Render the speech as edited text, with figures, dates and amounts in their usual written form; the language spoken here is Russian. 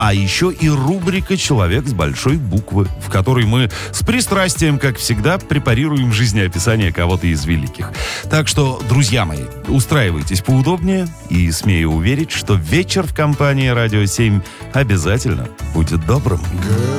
А еще и рубрика «Человек с большой буквы», в которой мы с пристрастием, как всегда, препарируем жизнеописание кого-то из великих. Так что, друзья мои, устраивайтесь поудобнее и смею уверить, что вечер в компании «Радио 7» обязательно будет добрым.